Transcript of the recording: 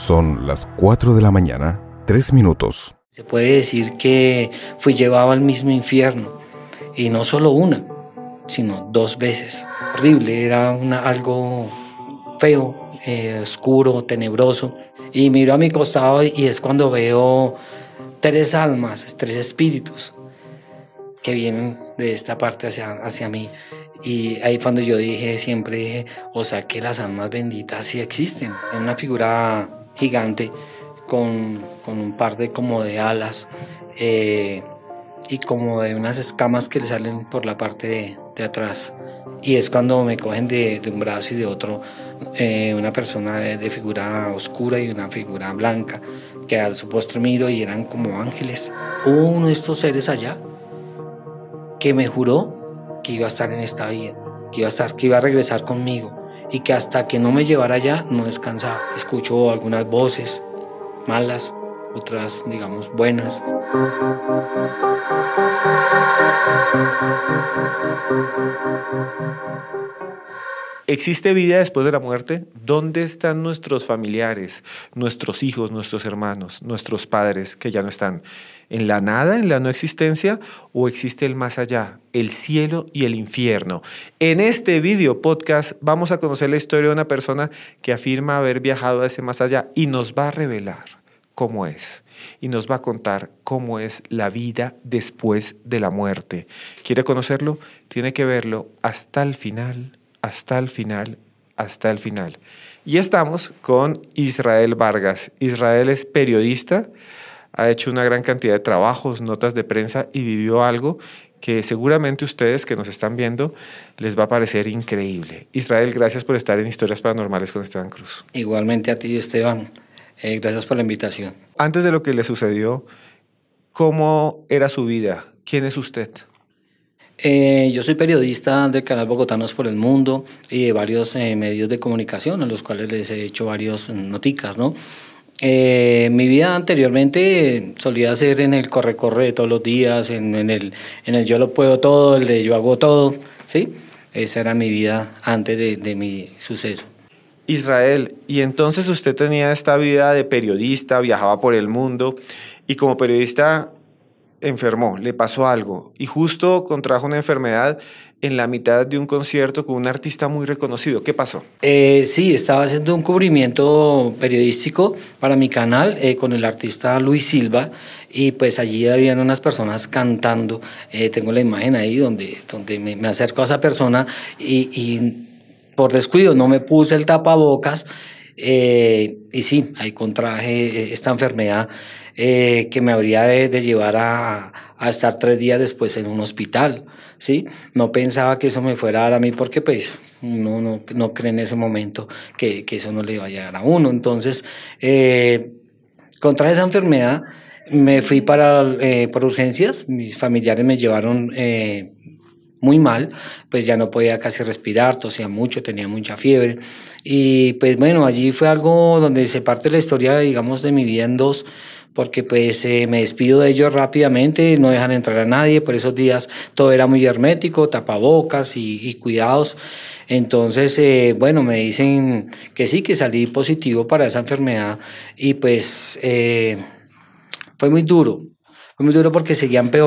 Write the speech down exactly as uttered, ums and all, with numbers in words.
Son las cuatro de la mañana, tres minutos. Se puede decir que fui llevado al mismo infierno, y no solo una, sino dos veces. Horrible, era una, algo feo, eh, oscuro, tenebroso. Y miro a mi costado y es cuando veo tres almas, tres espíritus que vienen de esta parte hacia, hacia mí. Y ahí cuando yo dije, siempre dije, o sea que las almas benditas sí existen. Es una figura gigante con, con un par de como de alas eh, y como de unas escamas que le salen por la parte de, de atrás. Y es cuando me cogen de, de un brazo y de otro eh, una persona de, de figura oscura y una figura blanca, que al su postre miro y eran como ángeles. Hubo uno de estos seres allá que me juró que iba a estar en esta vida, que iba a estar, que iba a regresar conmigo y que hasta que no me llevara allá no descansaba. Escucho algunas voces malas, otras digamos buenas. ¿Existe vida después de la muerte? ¿Dónde están nuestros familiares, nuestros hijos, nuestros hermanos, nuestros padres que ya no están? ¿En la nada, en la no existencia? ¿O existe el más allá, el cielo y el infierno? En este video podcast vamos a conocer la historia de una persona que afirma haber viajado a ese más allá y nos va a revelar cómo es. Y nos va a contar cómo es la vida después de la muerte. ¿Quiere conocerlo? Tiene que verlo hasta el final. Hasta el final, hasta el final. Y estamos con Israel Vargas. Israel es periodista, ha hecho una gran cantidad de trabajos, notas de prensa y vivió algo que seguramente ustedes que nos están viendo les va a parecer increíble. Israel, gracias por estar en Historias Paranormales con Esteban Cruz. Igualmente a ti, Esteban. Eh, gracias por la invitación. Antes de lo que le sucedió, ¿cómo era su vida? ¿Quién es usted? Eh, yo soy periodista del canal Bogotanos por el Mundo y de varios eh, medios de comunicación en los cuales les he hecho varios noticas, ¿no? Eh, mi vida anteriormente solía ser en el corre-corre de todos los días, en, en, el, en el yo lo puedo todo, el de yo hago todo, ¿sí? Esa era mi vida antes de, de mi suceso. Israel, y entonces usted tenía esta vida de periodista, viajaba por el mundo y como periodista enfermó, le pasó algo y justo contrajo una enfermedad en la mitad de un concierto con un artista muy reconocido. ¿Qué pasó? Eh, sí, estaba haciendo un cubrimiento periodístico para mi canal eh, con el artista Luis Silva y pues allí habían unas personas cantando. Eh, tengo la imagen ahí donde, donde me, me acerco a esa persona y, y por descuido no me puse el tapabocas eh, y sí, ahí contraje esta enfermedad eh, que me habría de, de llevar a, a estar tres días después en un hospital, ¿sí? No pensaba que eso me fuera a dar a mí porque pues uno no, no cree en ese momento que, que eso no le vaya a dar a uno. Entonces, eh, contraje esa enfermedad, me fui para eh, por urgencias, mis familiares me llevaron eh, muy mal, pues ya no podía casi respirar, tosía mucho, tenía mucha fiebre y pues bueno, allí fue algo donde se parte la historia, digamos, de mi vida en dos, porque pues eh, me despido de ellos rápidamente, no dejan entrar a nadie, por esos días todo era muy hermético, tapabocas y, y cuidados. Entonces, eh, bueno, me dicen que sí, que salí positivo para esa enfermedad y pues eh, fue muy duro, fue muy duro porque seguían peor.